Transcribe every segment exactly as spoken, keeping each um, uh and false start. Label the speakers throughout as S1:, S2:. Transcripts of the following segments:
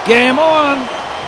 S1: Game on.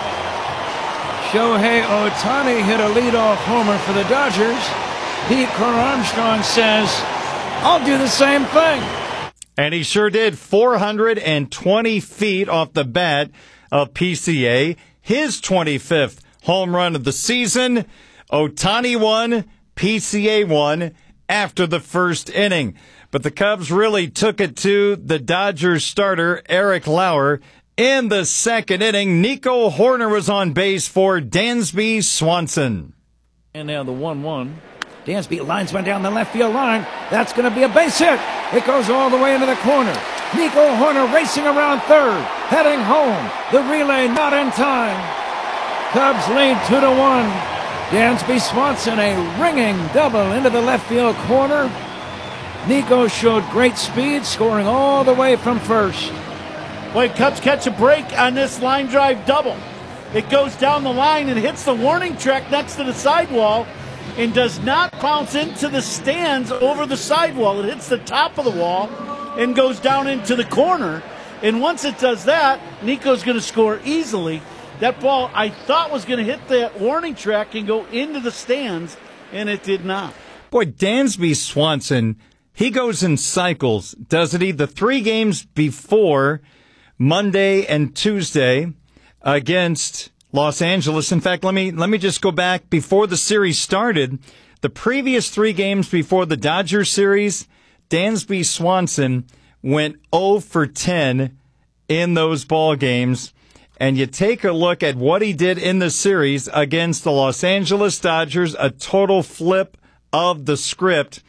S1: Shohei Ohtani hit a leadoff homer for the Dodgers. Pete Crow Armstrong says, I'll do the same thing.
S2: And he sure did. four hundred twenty feet off the bat of P C A. His twenty-fifth home run of the season. Ohtani won, P C A won after the first inning. But the Cubs really took it to the Dodgers starter, Eric Lauer. In the second inning, Nico Hoerner was on base for Dansby Swanson.
S1: And now the one one. Dansby lines one down the left field line. That's going to be a base hit. It goes all the way into the corner. Nico Hoerner racing around third, heading home. The relay not in time. Cubs lead two to one. Dansby Swanson a ringing double into the left field corner. Nico showed great speed, scoring all the way from first.
S3: Boy, Cubs catch a break on this line drive double. It goes down the line and hits the warning track next to the sidewall and does not bounce into the stands over the sidewall. It hits the top of the wall and goes down into the corner. And once it does that, Nico's going to score easily. That ball I thought was going to hit that warning track and go into the stands, and it did not.
S2: Boy, Dansby Swanson, he goes in cycles, doesn't he? The three games before Monday and Tuesday against Los Angeles. In fact, let me let me just go back before the series started. The previous three games before the Dodgers series, Dansby Swanson went oh for ten in those ball games. And you take a look at what he did in the series against the Los Angeles Dodgers, a total flip of the script.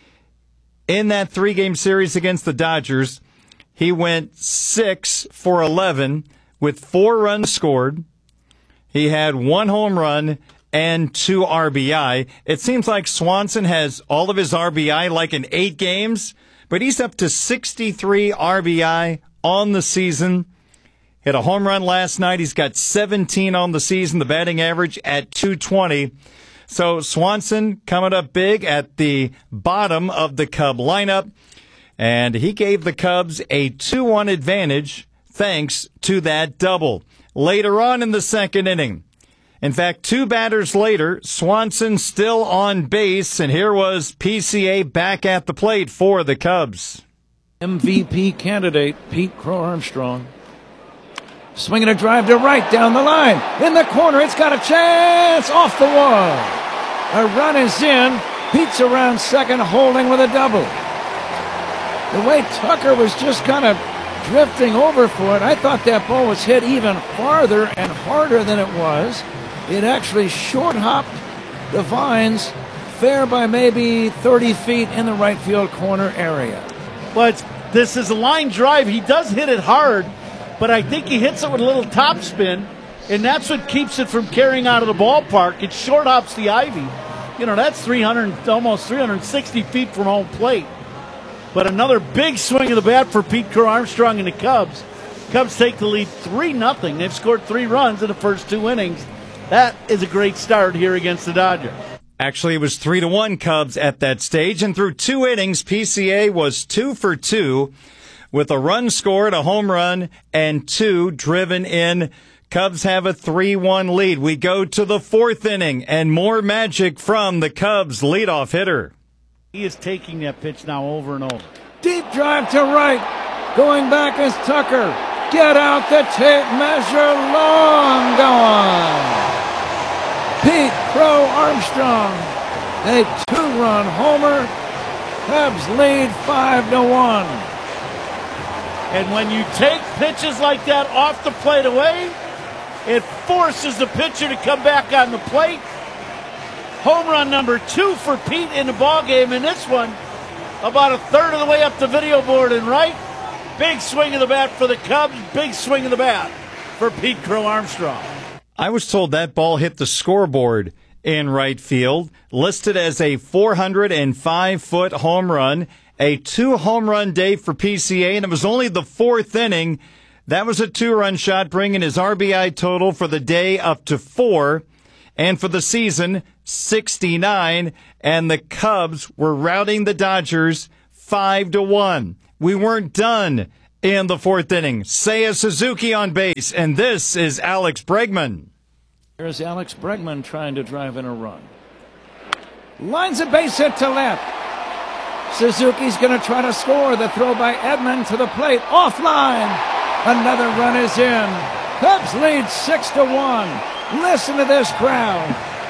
S2: In that three-game series against the Dodgers, he went six for eleven with four runs scored. He had one home run and two R B I. It seems like Swanson has all of his R B I like in eight games, but he's up to sixty-three R B I on the season. Hit a home run last night. He's got seventeen on the season, the batting average at two twenty. So Swanson coming up big at the bottom of the Cub lineup, and he gave the Cubs a two one advantage thanks to that double. Later on in the second inning, in fact, two batters later, Swanson still on base, and here was P C A back at the plate for the Cubs.
S1: M V P candidate Pete Crow Armstrong. Swinging a drive to right down the line. In the corner, it's got a chance off the wall. A run is in. Pete's around second, holding with a double. The way Tucker was just kind of drifting over for it, I thought that ball was hit even farther and harder than it was. It actually short-hopped the vines, fair by maybe thirty feet in the right field corner area.
S3: But this is a line drive. He does hit it hard, but I think he hits it with a little topspin, and that's what keeps it from carrying out of the ballpark. It short hops the ivy. You know, that's three hundred, almost three hundred sixty feet from home plate. But another big swing of the bat for Pete Crow Armstrong and the Cubs. Cubs take the lead three nothing. They've scored three runs in the first two innings. That is a great start here against the Dodgers.
S2: Actually, it was three to one Cubs at that stage, and through two innings, P C A was two for two with a run scored, a home run, and two driven in. Cubs have a three one lead. We go to the fourth inning, and more magic from the Cubs leadoff hitter.
S3: He is taking that pitch now over and over.
S1: Deep drive to right. Going back is Tucker. Get out the tape measure. Long gone. Pete Crow Armstrong, a two-run homer. Cubs lead five to one.
S3: And when you take pitches like that off the plate away, it forces the pitcher to come back on the plate. Home run number two for Pete in the ballgame, and this one about a third of the way up the video board and right. Big swing of the bat for the Cubs, big swing of the bat for Pete Crow Armstrong.
S2: I was told that ball hit the scoreboard in right field, listed as a four hundred five foot home run, a two-home run day for P C A, and it was only the fourth inning. That was a two-run shot, bringing his R B I total for the day up to four. And for the season, sixty-nine, and the Cubs were routing the Dodgers five to one. We weren't done in the fourth inning. Seiya Suzuki on base, and this is Alex Bregman.
S1: Here's Alex Bregman trying to drive in a run. Lines a base hit to left. Suzuki's going to try to score. The throw by Edman to the plate. Offline. Another run is in. Cubs lead six to one. Listen to this crowd.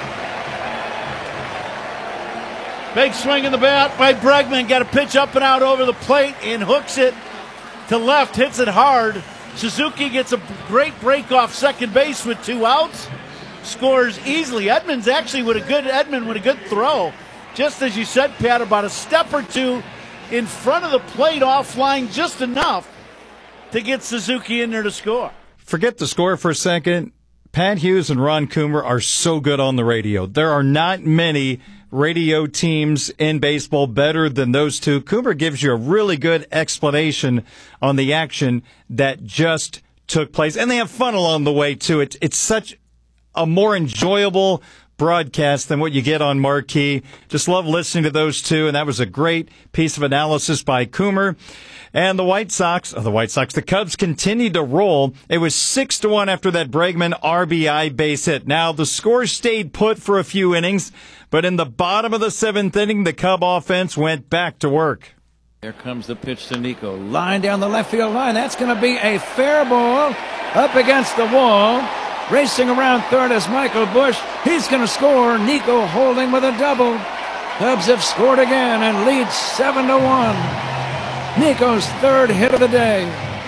S3: Big swing in the bat by Bregman. Got a pitch up and out over the plate and hooks it to left, hits it hard. Suzuki gets a great break off second base with two outs. Scores easily. Edman's actually with a good Edman with a good throw. Just as you said, Pat, about a step or two in front of the plate, offline just enough to get Suzuki in there to score.
S2: Forget the score for a second. Pat Hughes and Ron Coomer are so good on the radio. There are not many radio teams in baseball better than those two. Coomer gives you a really good explanation on the action that just took place. And they have fun along the way, too. It's, it's such a more enjoyable broadcast than what you get on Marquee. Just love listening to those two, and that was a great piece of analysis by Coomer. And the White Sox, oh, the White Sox, the Cubs continued to roll. It was six to one after that Bregman R B I base hit. Now, the score stayed put for a few innings, but in the bottom of the seventh inning, the Cub offense went back to work.
S1: Here comes the pitch to Nico. Line down the left field line. That's going to be a fair ball up against the wall. Racing around third is Michael Busch. He's going to score. Nico holding with a double. Cubs have scored again and lead seven to one. Nico's third hit of the day.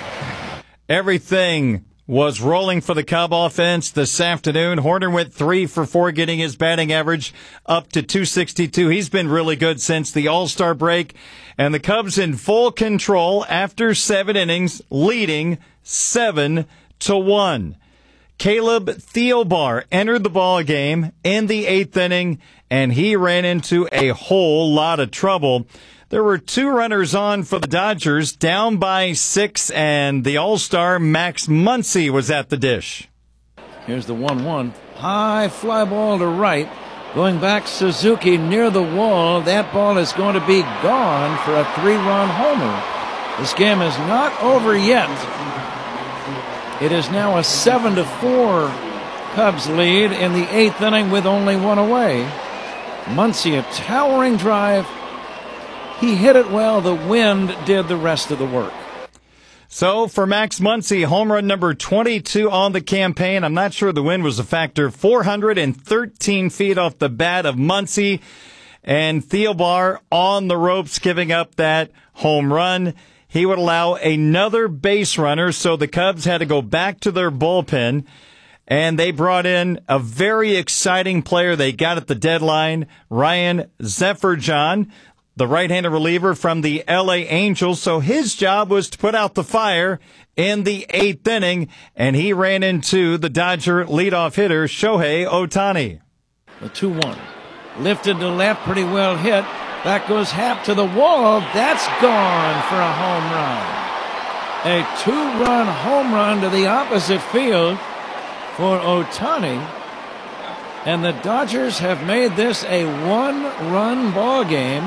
S2: Everything was rolling for the Cub offense this afternoon. Horner went three for four, getting his batting average up to two sixty-two. He's been really good since the All-Star break. And the Cubs in full control after seven innings, leading seven to one. Caleb Thielbar entered the ball game in the eighth inning, and he ran into a whole lot of trouble. There were two runners on for the Dodgers, down by six, and the All-Star Max Muncy was at the dish.
S1: Here's the one one. High fly ball to right. Going back, Suzuki near the wall. That ball is going to be gone for a three-run homer. This game is not over yet. It is now a seven to four Cubs lead in the eighth inning with only one away. Muncy, a towering drive. He hit it well. The wind did the rest of the work.
S2: So for Max Muncy, home run number twenty-two on the campaign. I'm not sure the wind was a factor. four hundred thirteen feet off the bat of Muncy. And Thielbar on the ropes giving up that home run. He would allow another base runner, so the Cubs had to go back to their bullpen, and they brought in a very exciting player they got at the deadline, Ryan Zephyr-John, the right-handed reliever from the L A Angels. So his job was to put out the fire in the eighth inning, and he ran into the Dodger leadoff hitter, Shohei Ohtani.
S1: The two one. Lifted to left, pretty well hit. Back goes Happ to the wall. That's gone for a home run. A two-run home run to the opposite field for Ohtani. And the Dodgers have made this a one-run ball game.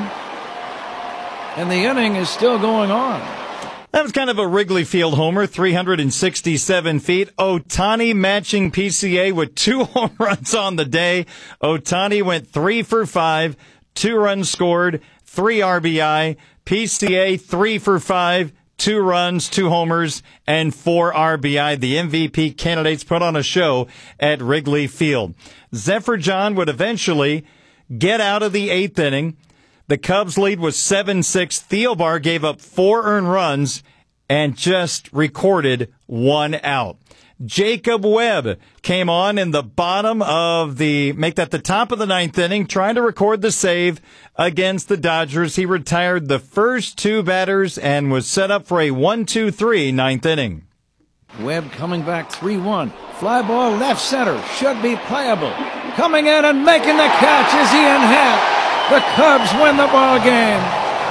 S1: And the inning is still going on.
S2: That was kind of a Wrigley Field homer, three hundred sixty-seven feet. Ohtani matching P C A with two home runs on the day. Ohtani went three for five. Two runs scored, three R B I. P C A, three for five, two runs, two homers, and four R B I. The M V P candidates put on a show at Wrigley Field. Zephyr-John would eventually get out of the eighth inning. The Cubs lead was seven six. Thielbar gave up four earned runs and just recorded one out. Jacob Webb came on in the bottom of the, make that the top of the ninth inning, trying to record the save against the Dodgers. He retired the first two batters and was set up for a one two three ninth inning.
S1: Webb coming back three one. Fly ball left center. Should be playable. Coming in and making the catch is Ian Happ. The Cubs win the ball game.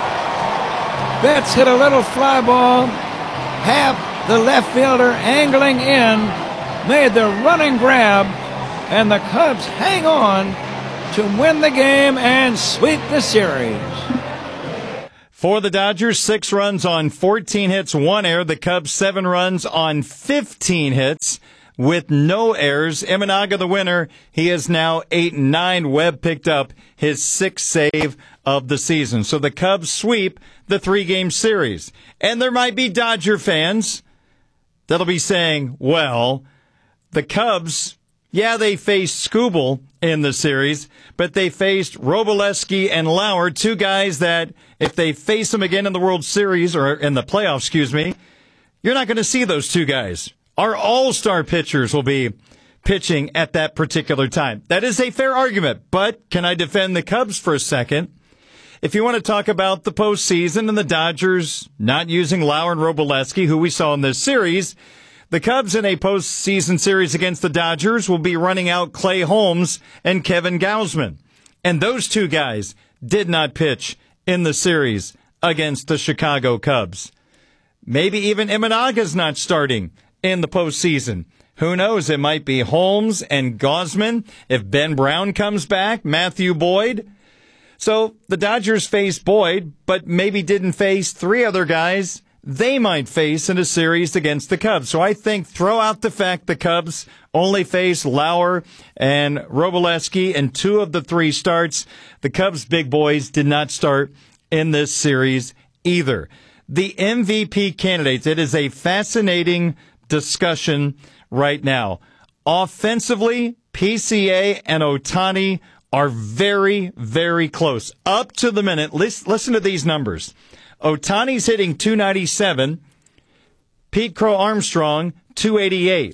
S1: Betts hit a little fly ball. Happ, the left fielder, angling in, made the running grab, and the Cubs hang on to win the game and sweep the series.
S2: For the Dodgers, six runs on fourteen hits, one error. The Cubs, seven runs on fifteen hits with no errors. Imanaga, the winner. He is now eight and nine. Webb picked up his sixth save of the season. So the Cubs sweep the three-game series. And there might be Dodger fans that'll be saying, well, the Cubs, yeah, they faced Skubal in the series, but they faced Wroblewski and Lauer, two guys that if they face them again in the World Series, or in the playoffs, excuse me, you're not going to see those two guys. Our all-star pitchers will be pitching at that particular time. That is a fair argument, but can I defend the Cubs for a second? If you want to talk about the postseason and the Dodgers not using Lauer and Wroblewski, who we saw in this series, the Cubs in a postseason series against the Dodgers will be running out Clay Holmes and Kevin Gausman. And those two guys did not pitch in the series against the Chicago Cubs. Maybe even Imanaga's not starting in the postseason. Who knows? It might be Holmes and Gausman. If Ben Brown comes back, Matthew Boyd. So the Dodgers faced Boyd, but maybe didn't face three other guys they might face in a series against the Cubs. So I think throw out the fact the Cubs only face Lauer and Wroblewski in two of the three starts. The Cubs' big boys did not start in this series either. The M V P candidates, it is a fascinating discussion right now. Offensively, P C A and Ohtani are very, very close. Up to the minute, listen, listen to these numbers. Ohtani's hitting two ninety-seven. Pete Crow Armstrong, two eighty-eight.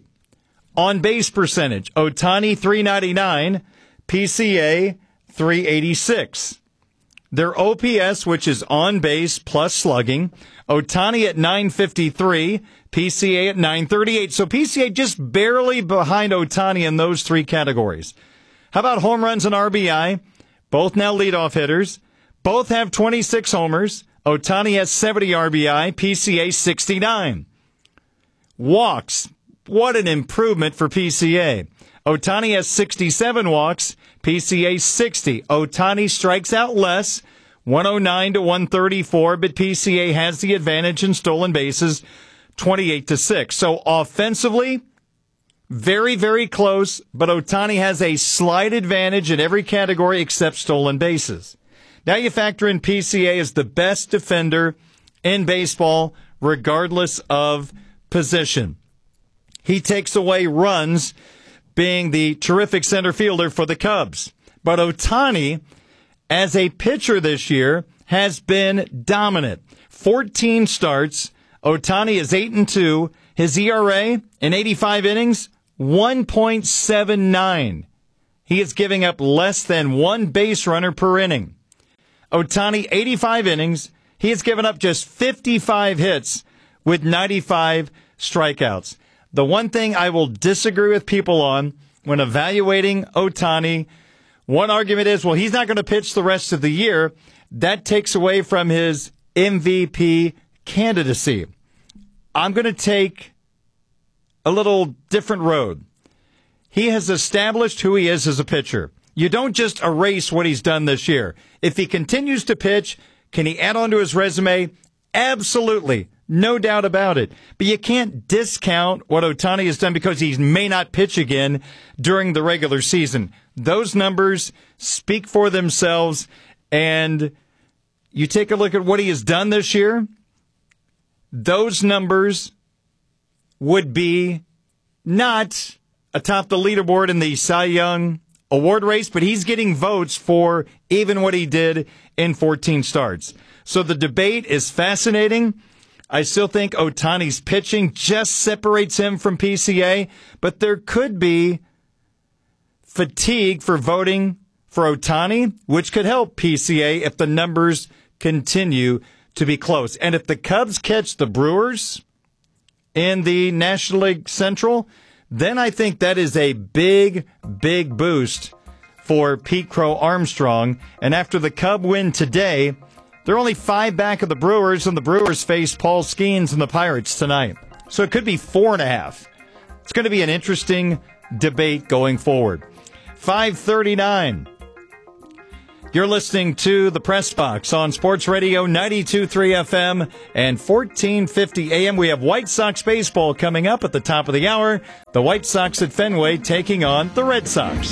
S2: On base percentage, Ohtani, three ninety-nine. P C A, three eighty-six. Their O P S, which is on base plus slugging, Ohtani at nine fifty-three. P C A at nine thirty-eight. So P C A just barely behind Ohtani in those three categories. How about home runs and R B I? Both now leadoff hitters. Both have twenty-six homers. Ohtani has seventy R B I. P C A sixty-nine. Walks. What an improvement for P C A. Ohtani has sixty-seven walks. P C A sixty. Ohtani strikes out less. one oh nine to one thirty-four, but P C A has the advantage in stolen bases. twenty-eight to six. So offensively, very, very close, but Ohtani has a slight advantage in every category except stolen bases. Now you factor in P C A as the best defender in baseball, regardless of position. He takes away runs, being the terrific center fielder for the Cubs. But Ohtani, as a pitcher this year, has been dominant. fourteen starts. Ohtani is eight and two. His E R A in eighty-five innings, one point seven nine. He is giving up less than one base runner per inning. Ohtani, eighty-five innings. He has given up just fifty-five hits with ninety-five strikeouts. The one thing I will disagree with people on when evaluating Ohtani, one argument is, well, he's not going to pitch the rest of the year. That takes away from his M V P candidacy. I'm going to take a little different road. He has established who he is as a pitcher. You don't just erase what he's done this year. If he continues to pitch, can he add on to his resume? Absolutely. No doubt about it. But you can't discount what Ohtani has done because he may not pitch again during the regular season. Those numbers speak for themselves, and you take a look at what he has done this year, those numbers would be not atop the leaderboard in the Cy Young award race, but he's getting votes for even what he did in fourteen starts. So the debate is fascinating. I still think Ohtani's pitching just separates him from P C A, but there could be fatigue for voting for Ohtani, which could help P C A if the numbers continue to be close. And if the Cubs catch the Brewers in the National League Central, then I think that is a big, big boost for Pete Crow Armstrong. And after the Cub win today, they're only five back of the Brewers, and the Brewers face Paul Skeens and the Pirates tonight. So it could be four and a half. It's going to be an interesting debate going forward. five thirty-nine. You're listening to The Press Box on Sports Radio ninety-two point three F M and fourteen fifty A M. We have White Sox baseball coming up at the top of the hour. The White Sox at Fenway taking on the Red Sox.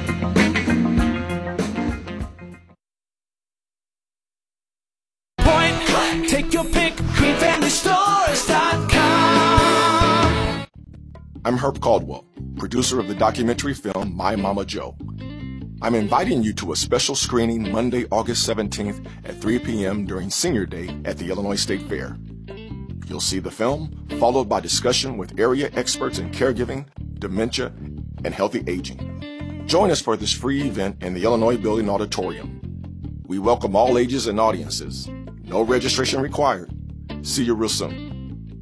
S4: Point, take your pick, green family stores dot com.
S5: I'm Herb Caldwell, producer of the documentary film My Mama Joe. I'm inviting you to a special screening Monday, August seventeenth at three p.m. during Senior Day at the Illinois State Fair. You'll see the film, followed by discussion with area experts in caregiving, dementia, and healthy aging. Join us for this free event in the Illinois Building Auditorium. We welcome all ages and audiences. No registration required. See you real soon.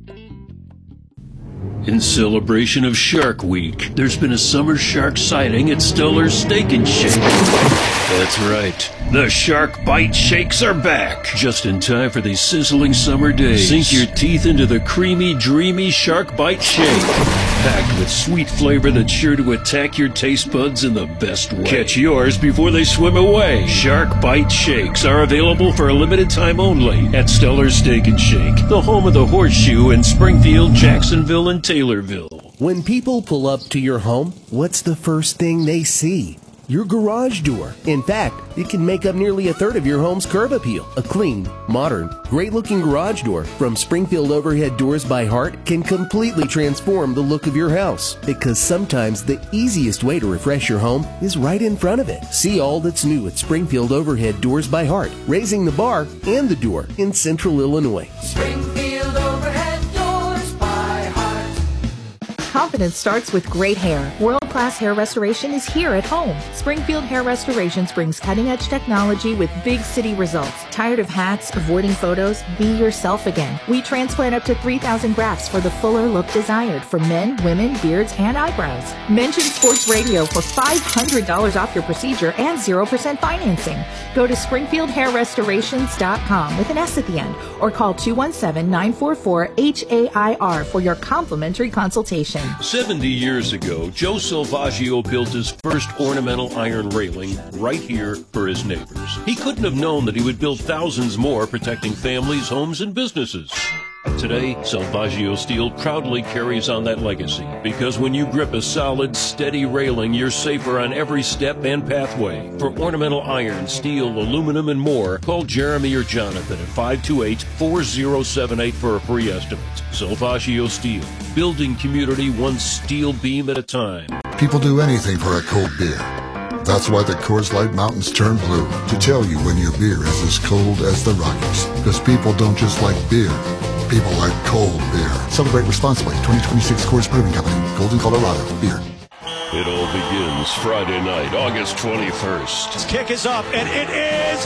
S6: In celebration of Shark Week, there's been a summer shark sighting at Stellar's Steak and Shake. That's right. The Shark Bite Shakes are back. Just in time for these sizzling summer days. Sink your teeth into the creamy, dreamy Shark Bite Shake. Packed with sweet flavor that's sure to attack your taste buds in the best way. Catch yours before they swim away. Shark Bite Shakes are available for a limited time only at Stellar's Steak and Shake, the home of the Horseshoe in Springfield, Jacksonville, and Taylorville.
S7: When people pull up to your home, what's the first thing they see? Your garage door. In fact, it can make up nearly a third of your home's curb appeal. A clean, modern, great-looking garage door from Springfield Overhead Doors by Heart can completely transform the look of your house. Because sometimes the easiest way to refresh your home is right in front of it. See all that's new at Springfield Overhead Doors by Heart, raising the bar and the door in Central Illinois.
S4: Springfield Overhead Doors by Heart.
S8: Confidence starts with great hair. World-class hair restoration is here at home. Springfield Hair Restorations brings cutting-edge technology with big city results. Tired of hats, avoiding photos? Be yourself again. We transplant up to three thousand grafts for the fuller look desired for men, women, beards, and eyebrows. Mention Sports Radio for five hundred dollars off your procedure and zero percent financing. Go to springfield hair restorations dot com with an S at the end or call two one seven, nine four four, H A I R for your complimentary consultation.
S6: seventy years ago, Joe Salvaggio built his first ornamental iron railing right here for his neighbors. He couldn't have known that he would build thousands more protecting families, homes, and businesses. Today, Salvaggio Steel proudly carries on that legacy because when you grip a solid, steady railing, you're safer on every step and pathway. For ornamental iron, steel, aluminum, and more, call Jeremy or Jonathan at five two eight, four zero seven eight for a free estimate. Salvaggio Steel, building community one steel beam at a time.
S9: People do anything for a cold beer. That's why the Coors Light Mountains turn blue, to tell you when your beer is as cold as the Rockies. Because people don't just like beer, people like cold beer. Celebrate responsibly. twenty twenty-six Coors Brewing Company, Golden, Colorado. Beer.
S6: It all begins Friday night, August twenty-first.
S10: His kick is up, and it is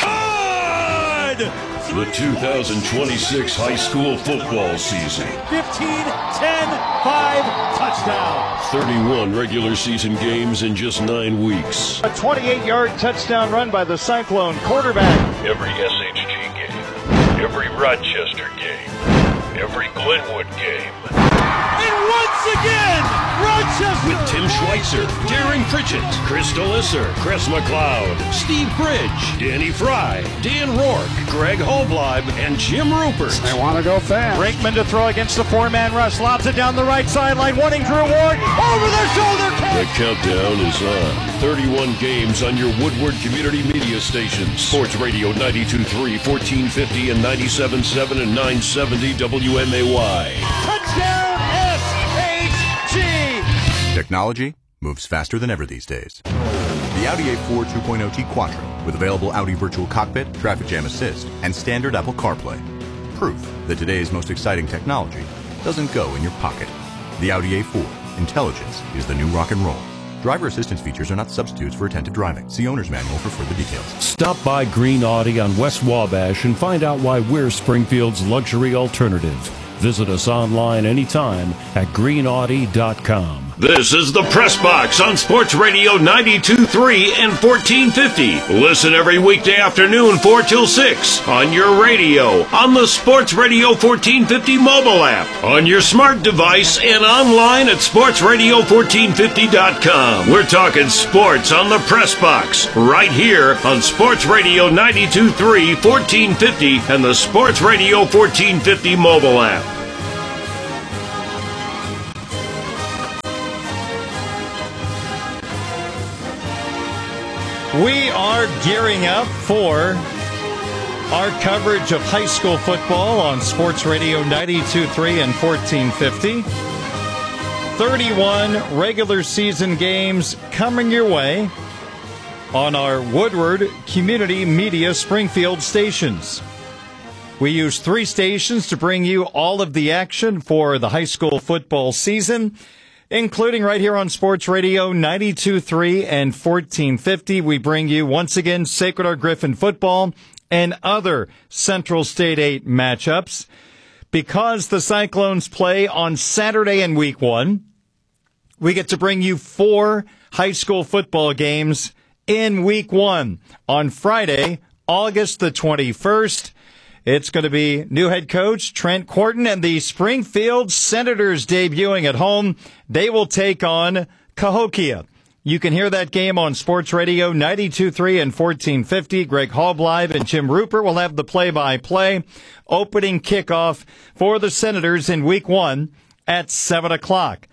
S10: good!
S6: The two thousand twenty-six high school football season.
S10: fifteen, ten, five, touchdown.
S6: thirty-one regular season games in just nine weeks.
S10: A twenty-eight-yard touchdown run by the Cyclone quarterback.
S6: Every S H G game, every Rochester game, every Glenwood game.
S10: And once again, Rochester!
S6: With Tim Schweitzer, Darren Pritchett, Chris DeLisser, Chris McLeod, Steve Bridge, Danny Fry, Dan Rourke, Greg Holbleib, and Jim Rupert.
S10: They want to go fast. Brinkman to throw against the four-man rush. Lobs it down the right sideline. Wanting Drew Ward. Over the shoulder catch.
S6: The countdown is on. thirty-one games on your Woodward Community Media stations. Sports Radio ninety-two point three, fourteen fifty, and ninety-seven point seven and nine seventy W M A Y.
S10: Touchdown S H G.
S11: Technology moves faster than ever these days. The Audi A four two point oh T Quattro with available Audi Virtual Cockpit, Traffic Jam Assist, and standard Apple CarPlay. Proof that today's most exciting technology doesn't go in your pocket. The Audi A four. Intelligence is the new rock and roll. Driver assistance features are not substitutes for attentive driving. See owner's manual for further details.
S12: Stop by Green Audi on West Wabash and find out why we're Springfield's luxury alternative. Visit us online anytime at green audi dot com.
S6: This is the Press Box on Sports Radio ninety-two point three and fourteen fifty. Listen every weekday afternoon, four till six, on your radio, on the Sports Radio fourteen fifty mobile app, on your smart device, and online at sports radio fourteen fifty dot com. We're talking sports on the Press Box, right here on Sports Radio ninety-two point three, fourteen fifty, and the Sports Radio fourteen fifty mobile app.
S2: We are gearing up for our coverage of high school football on Sports Radio ninety-two point three and fourteen fifty. thirty-one regular season games coming your way on our Woodward Community Media Springfield stations. We use three stations to bring you all of the action for the high school football season, including right here on Sports Radio ninety-two point three and fourteen fifty. We bring you, once again, Sacred Heart Griffin football and other Central State eight matchups. Because the Cyclones play on Saturday in week one, we get to bring you four high school football games in week one. On Friday, August the twenty-first, it's going to be new head coach Trent Quarton and the Springfield Senators debuting at home. They will take on Cahokia. You can hear that game on Sports Radio ninety-two point three and fourteen fifty. Greg Halblive and Jim Rupert will have the play-by-play. Opening kickoff for the Senators in week one at seven o'clock.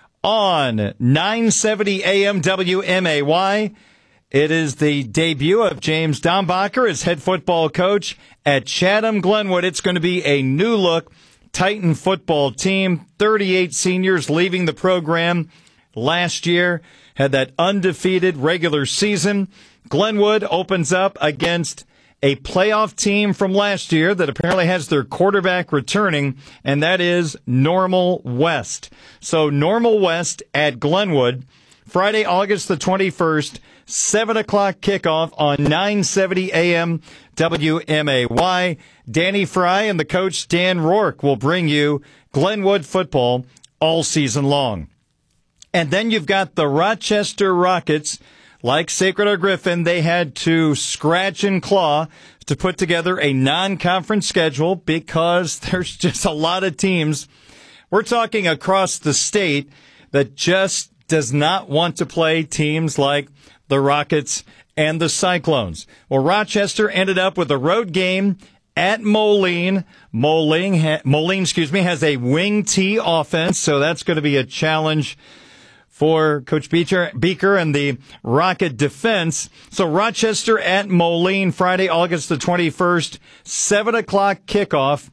S2: On nine seventy A M W M A Y, it is the debut of James Dombacher as head football coach at Chatham Glenwood. It's going to be a new look Titan football team. thirty-eight seniors leaving the program last year. Had that undefeated regular season. Glenwood opens up against a playoff team from last year that apparently has their quarterback returning, and that is Normal West. So Normal West at Glenwood, Friday, August the twenty-first, seven o'clock kickoff on nine seventy A M W M A Y. Danny Fry and the coach Dan Rourke will bring you Glenwood football all season long. And then you've got the Rochester Rockets. Like Sacred Heart Griffin, they had to scratch and claw to put together a non-conference schedule because there's just a lot of teams. We're talking across the state that just does not want to play teams like the Rockets and the Cyclones. Well, Rochester ended up with a road game at Moline. Moline, ha- Moline, excuse me, has a wing T offense, so that's going to be a challenge for Coach Beecher, Beaker and the Rocket defense. So Rochester at Moline, Friday, August the twenty-first, seven o'clock kickoff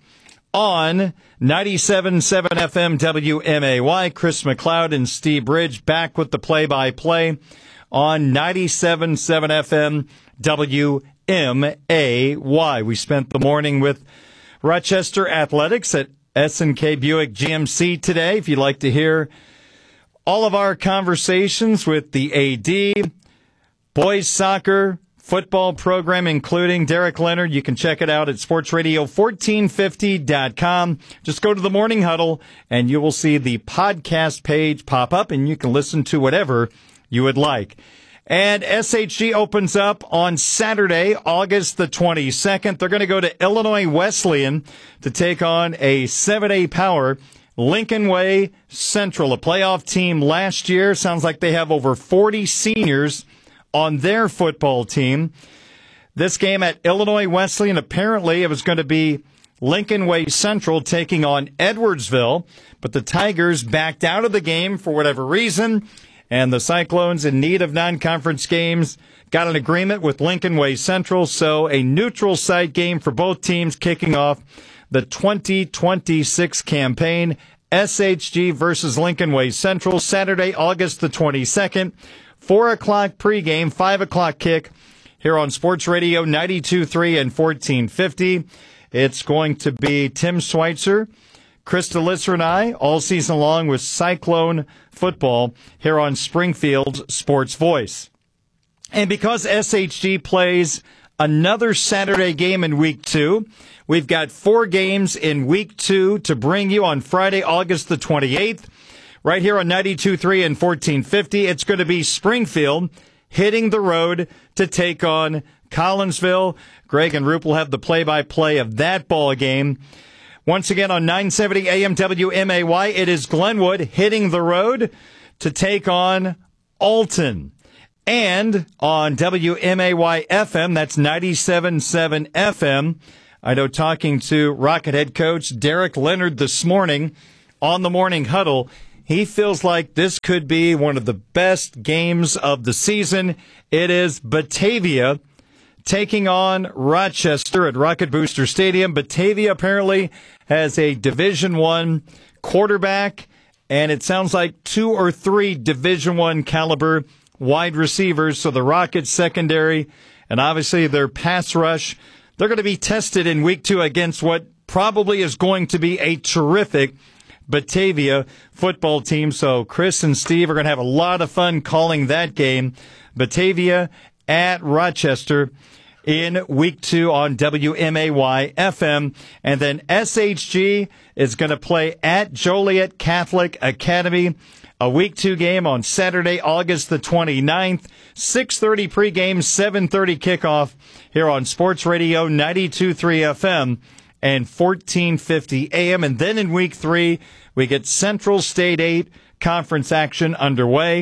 S2: on ninety-seven point seven F M W M A Y. Chris McLeod and Steve Bridge back with the play-by-play on ninety-seven point seven F M W M A Y. We spent the morning with Rochester Athletics at S and K Buick G M C today. If you'd like to hear all of our conversations with the A D, boys soccer, football program, including Derek Leonard, you can check it out at sports radio fourteen fifty dot com. Just go to the Morning Huddle, and you will see the podcast page pop up, and you can listen to whatever you would like. And S H G opens up on Saturday, August the twenty-second. They're going to go to Illinois Wesleyan to take on a seven A power Lincoln Way Central, a playoff team last year. Sounds like they have over forty seniors on their football team. This game at Illinois Wesleyan, apparently it was going to be Lincoln Way Central taking on Edwardsville, but the Tigers backed out of the game for whatever reason, and the Cyclones, in need of non-conference games, got an agreement with Lincoln Way Central, so a neutral site game for both teams kicking off the twenty twenty-six campaign. S H G versus Lincoln Way Central, Saturday, August the twenty-second. four o'clock pregame, five o'clock kick here on Sports Radio ninety-two point three and fourteen fifty. It's going to be Tim Schweitzer, Krista Lisser, and I all season long with Cyclone football here on Springfield's Sports Voice. And because S H G plays another Saturday game in week two, we've got four games in week two to bring you on Friday, August the twenty-eighth. right here on ninety-two point three and fourteen fifty. It's going to be Springfield hitting the road to take on Collinsville. Greg and Roop will have the play-by-play of that ball game. Once again on nine seventy A M W M A Y, it is Glenwood hitting the road to take on Alton. And on W M A Y F M, that's ninety-seven point seven F M. I know talking to Rocket head coach Derek Leonard this morning on the Morning Huddle, he feels like this could be one of the best games of the season. It is Batavia taking on Rochester at Rocket Booster Stadium. Batavia apparently has a Division One quarterback, and it sounds like two or three Division One caliber wide receivers. So the Rockets secondary and obviously their pass rush, they're going to be tested in week two against what probably is going to be a terrific Batavia football team. So Chris and Steve are going to have a lot of fun calling that game. Batavia at Rochester in week two on W M A Y F M. And then S H G is going to play at Joliet Catholic Academy. A week two game on Saturday, August the twenty-ninth. six thirty pregame, seven thirty kickoff here on Sports Radio ninety-two point three F M and fourteen fifty A M. And then in week three, we get Central State eight conference action underway,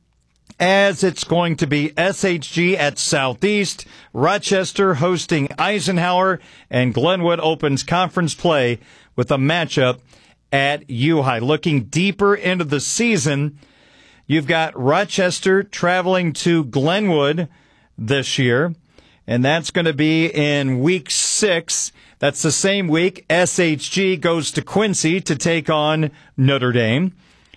S2: as it's going to be S H G at Southeast, Rochester hosting Eisenhower, and Glenwood opens conference play with a matchup at U-High. Looking deeper into the season, you've got Rochester traveling to Glenwood this year, and that's going to be in week six. That's the same week S H G goes to Quincy to take on Notre Dame.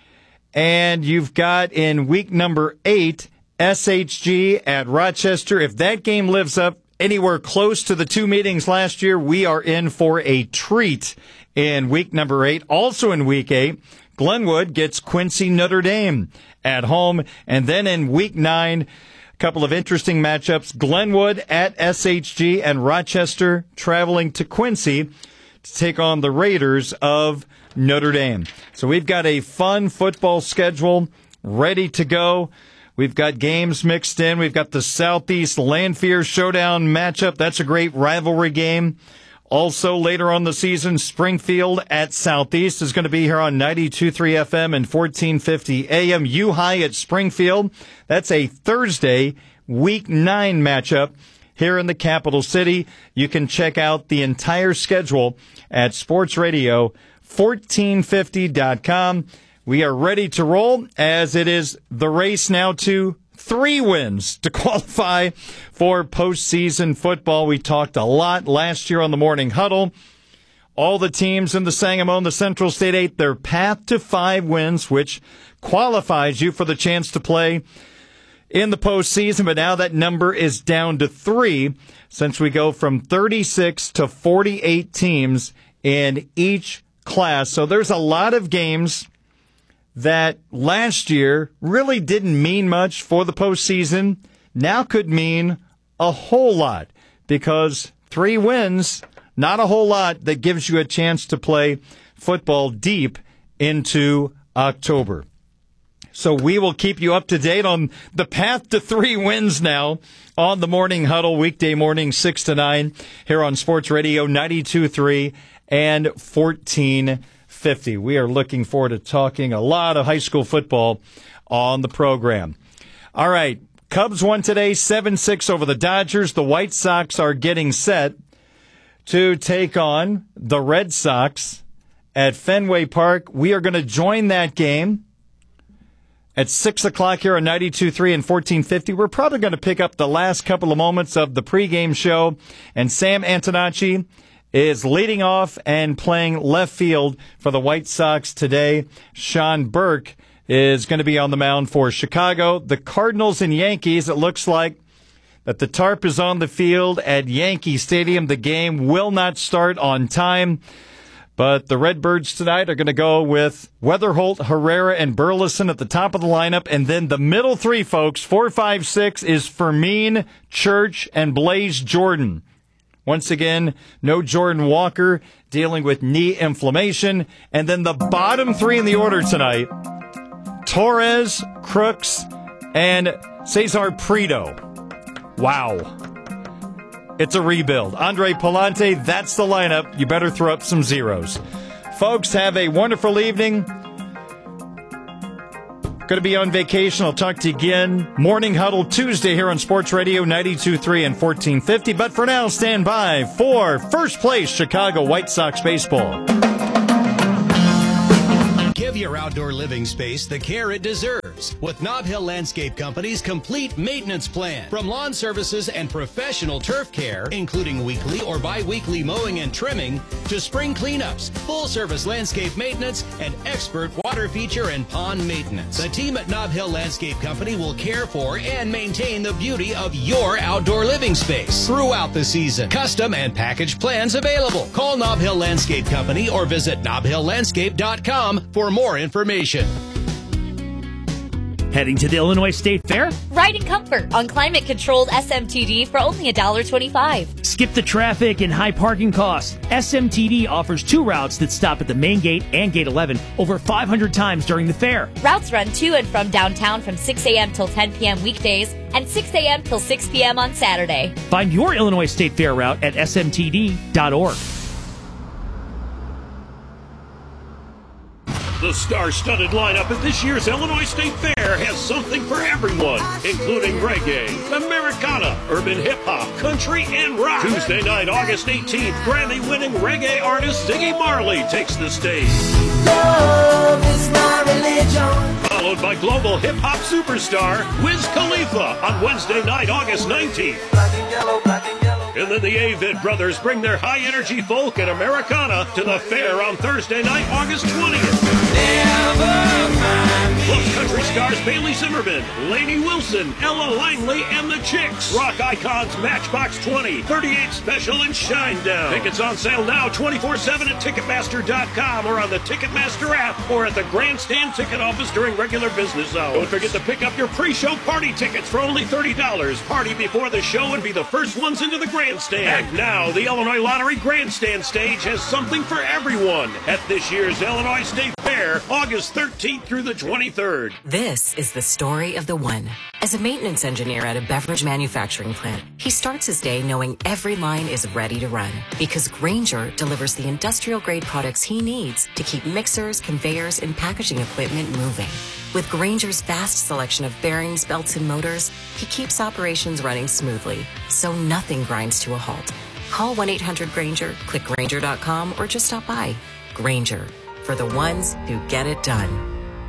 S2: And you've got in week number eight, S H G at Rochester. If that game lives up anywhere close to the two meetings last year, we are in for a treat in week number eight. Also in week eight, Glenwood gets Quincy Notre Dame at home. And then in week nine, a couple of interesting matchups. Glenwood at S H G and Rochester traveling to Quincy to take on the Raiders of Notre Dame. So we've got a fun football schedule ready to go. We've got games mixed in. We've got the Southeast Lanphier Showdown matchup. That's a great rivalry game. Also, later on the season, Springfield at Southeast is going to be here on ninety-two point three F M and fourteen fifty A M. U-High at Springfield. That's a Thursday, week nine matchup here in the capital city. You can check out the entire schedule at sports radio fourteen fifty dot com. We are ready to roll as it is the race now to three wins to qualify for postseason football. We talked a lot last year on the Morning Huddle. All the teams in the Sangamon, the Central State eight, their path to five wins, which qualifies you for the chance to play in the postseason. But now that number is down to three since we go from thirty-six to forty-eight teams in each class. So there's a lot of games that last year really didn't mean much for the postseason, now could mean a whole lot, because three wins, not a whole lot that gives you a chance to play football deep into October. So we will keep you up to date on the path to three wins now on the Morning Huddle, weekday morning, six to nine, here on Sports Radio ninety-two point three and fourteen fifty. We are looking forward to talking a lot of high school football on the program. All right, Cubs won today seven six over the Dodgers. The White Sox are getting set to take on the Red Sox at Fenway Park. We are going to join that game at six o'clock here on ninety-two point three and fourteen fifty. We're probably going to pick up the last couple of moments of the pregame show, and Sam Antonacci is leading off and playing left field for the White Sox today. Sean Burke is going to be on the mound for Chicago. The Cardinals and Yankees, it looks like that the tarp is on the field at Yankee Stadium. The game will not start on time, but the Redbirds tonight are going to go with Weatherholt, Herrera, and Burleson at the top of the lineup. And then the middle three, folks, four, five, six, is Fermin, Church, and Blaze Jordan. Once again, no Jordan Walker, dealing with knee inflammation. And then the bottom three in the order tonight, Torres, Crooks, and Cesar Prieto. Wow. It's a rebuild. Andre Palante, that's the lineup. You better throw up some zeros. Folks, have a wonderful evening. Going to be on vacation. I'll talk to you again. Morning Huddle Tuesday here on Sports Radio ninety-two point three and fourteen fifty. But for now, stand by for first place Chicago White Sox baseball.
S13: Give your outdoor living space the care it deserves with Nob Hill Landscape Company's complete maintenance plan. From lawn services and professional turf care, including weekly or bi-weekly mowing and trimming, to spring cleanups, full-service landscape maintenance, and expert water feature and pond maintenance. The team at Nob Hill Landscape Company will care for and maintain the beauty of your outdoor living space throughout the season. Custom and package plans available. Call Nob Hill Landscape Company or visit nob hill landscape dot com for more information.
S14: Heading to the Illinois State Fair?
S15: Ride in comfort on climate-controlled S M T D for only one dollar and twenty-five cents.
S14: Skip the traffic and high parking costs. S M T D offers two routes that stop at the main gate and gate eleven over five hundred times during the fair.
S15: Routes run to and from downtown from six a.m. till ten p.m. weekdays and six a.m. till six p.m. on Saturday.
S14: Find your Illinois State Fair route at S M T D dot org.
S6: The star-studded lineup at this year's Illinois State Fair has something for everyone, including reggae, Americana, urban hip-hop, country, and rock. Tuesday night, August eighteenth, Grammy-winning reggae artist Ziggy Marley takes the stage. Love is my religion. Followed by global hip-hop superstar Wiz Khalifa on Wednesday night, August nineteenth. Black and yellow, black and yellow. And then the Avid Brothers bring their high-energy folk and Americana to the fair on Thursday night, August twentieth. Plus country stars Bailey Zimmerman, Lainey Wilson, Ella Langley, and the Chicks. Rock icons Matchbox twenty, thirty-eight Special, and Shinedown. Tickets on sale now twenty-four seven at Ticketmaster dot com or on the Ticketmaster app or at the Grandstand ticket office during regular business hours. Don't forget to pick up your pre-show party tickets for only thirty dollars. Party before the show and be the first ones into the Grandstand. And now, the Illinois Lottery Grandstand stage has something for everyone at this year's Illinois State Fair, August thirteenth through the twenty-third.
S16: This is the story of the one. As a maintenance engineer at a beverage manufacturing plant, he starts his day knowing every line is ready to run because Grainger delivers the industrial-grade products he needs to keep mixers, conveyors, and packaging equipment moving. With Grainger's vast selection of bearings, belts, and motors, he keeps operations running smoothly, so nothing grinds to a halt. Call one eight hundred Grainger, click Grainger dot com, or just stop by. Grainger, for the ones who get it done.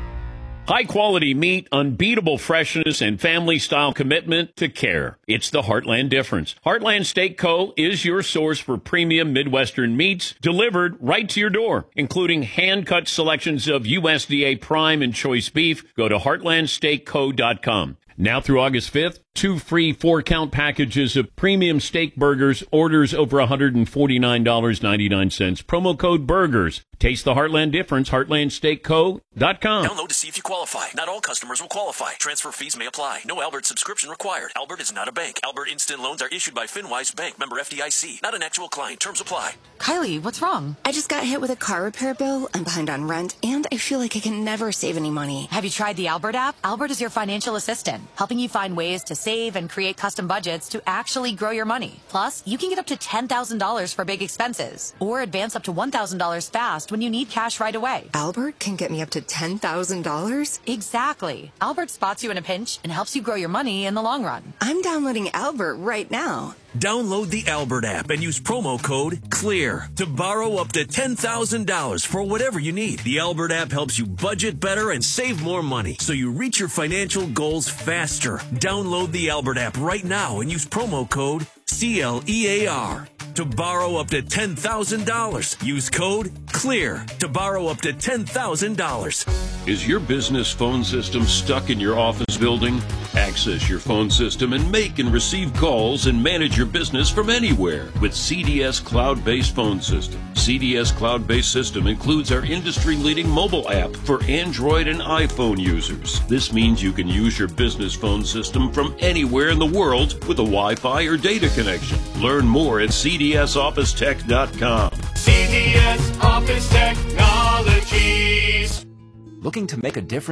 S6: High-quality meat, unbeatable freshness, and family-style commitment to care. It's the Heartland difference. Heartland Steak Co. is your source for premium Midwestern meats delivered right to your door, including hand-cut selections of U S D A prime and choice beef. Go to heartland steak co dot com. Now through August fifth, two free four-count packages of premium steak burgers, orders over one hundred forty-nine dollars and ninety-nine cents. Promo code BURGERS. Taste the Heartland difference, heartland steak co dot com.
S17: Download to see if you qualify. Not all customers will qualify. Transfer fees may apply. No Albert subscription required. Albert is not a bank. Albert Instant Loans are issued by FinWise Bank, member F D I C. Not an actual client. Terms apply.
S18: Kylie, what's wrong? I just got hit with a car repair bill. I'm behind on rent, and I feel like I can never save any money.
S19: Have you tried the Albert app? Albert is your financial assistant, helping you find ways to save and create custom budgets to actually grow your money. Plus, you can get up to ten thousand dollars for big expenses, or advance up to one thousand dollars fast when you need cash right away.
S18: Albert can get me up to ten thousand dollars?
S19: Exactly. Albert spots you in a pinch and helps you grow your money in the long run.
S18: I'm downloading Albert right now.
S20: Download the Albert app and use promo code CLEAR to borrow up to ten thousand dollars for whatever you need. The Albert app helps you budget better and save more money so you reach your financial goals faster. Download the Albert app right now and use promo code C L E A R to borrow up to ten thousand dollars. Use code CLEAR to borrow up to ten thousand dollars.
S6: Is your business phone system stuck in your office building? Access your phone system and make and receive calls and manage your business from anywhere with C D S Cloud-Based Phone System. C D S Cloud-Based System includes our industry-leading mobile app for Android and iPhone users. This means you can use your business phone system from anywhere in the world with a Wi-Fi or data connection. Learn more at C D S office tech dot com.
S4: C D S Office Technologies.
S21: Looking to make a difference?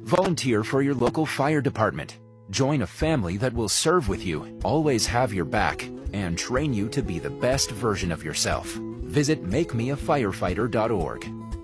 S21: Volunteer for your local fire department. Join a family that will serve with you, always have your back, and train you to be the best version of yourself. Visit make me a firefighter dot org.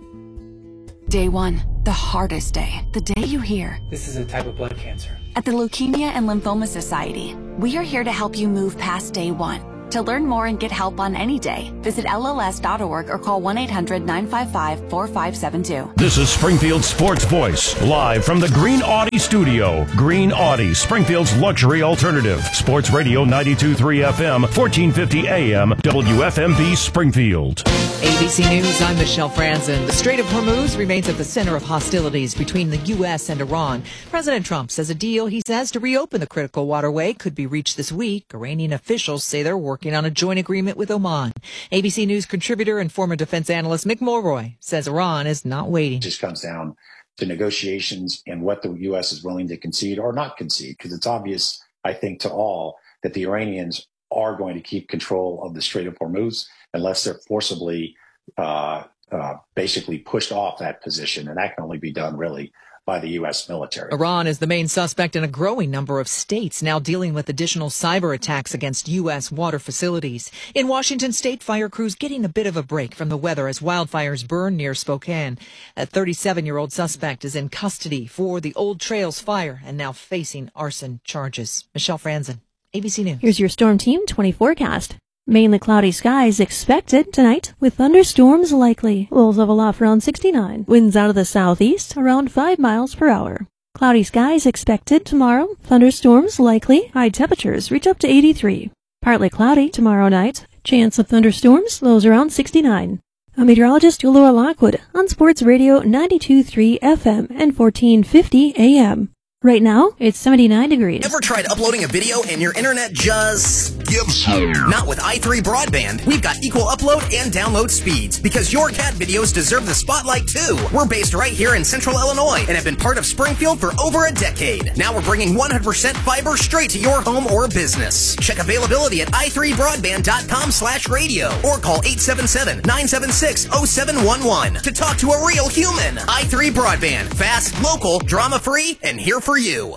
S22: Day one, the hardest day, the day you hear.
S23: This is a type of blood cancer.
S22: At the Leukemia and Lymphoma Society, we are here to help you move past day one. To learn more and get help on any day, visit L L S dot org or call one eight hundred nine five five four five seven two.
S12: This is Springfield Sports Voice, live from the Green Audi studio. Green Audi, Springfield's luxury alternative. Sports Radio ninety-two point three F M, fourteen fifty A M, W F M B Springfield.
S24: A B C News, I'm Michelle Franzen. The Strait of Hormuz remains at the center of hostilities between the U S and Iran. President Trump says a deal, he says, to reopen the critical waterway could be reached this week. Iranian officials say they're working on a joint agreement with Oman. A B C News contributor and former defense analyst Mick Mulroy says Iran is not waiting.
S25: It just comes down to negotiations and what the U S is willing to concede or not concede, because it's obvious, I think, to all that the Iranians are going to keep control of the Strait of Hormuz unless they're forcibly uh, uh, basically pushed off that position. And that can only be done really by the U S military.
S24: Iran is the main suspect in a growing number of states now dealing with additional cyber attacks against U S water facilities. In Washington state, fire crews getting a bit of a break from the weather as wildfires burn near Spokane. A thirty-seven-year-old suspect is in custody for the Old Trails fire and now facing arson charges. Michelle Franzen, A B C News.
S26: Here's your Storm Team twenty forecast. Mainly cloudy skies expected tonight with thunderstorms likely. Lows level off around sixty-nine. Winds out of the southeast around five miles per hour. Cloudy skies expected tomorrow. Thunderstorms likely. High temperatures reach up to eighty-three. Partly cloudy tomorrow night. Chance of thunderstorms. Lows around sixty-nine. I'm meteorologist Laura Lockwood on Sports Radio ninety-two point three F M and fourteen fifty A M. Right now, it's seventy-nine degrees.
S27: Ever tried uploading a video and your internet just gives you? Not with i three Broadband. We've got equal upload and download speeds because your cat videos deserve the spotlight too. We're based right here in Central Illinois and have been part of Springfield for over a decade. Now we're bringing one hundred percent fiber straight to your home or business. Check availability at i three broadband dot com slash radio or call eight seven seven, nine seven six, zero seven one one to talk to a real human. i three Broadband. Fast, local, drama-free, and here for for you.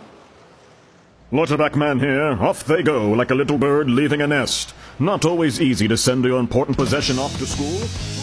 S28: Lauterbach man here. Off they go like a little bird leaving a nest. Not always easy to send your important possession off to school.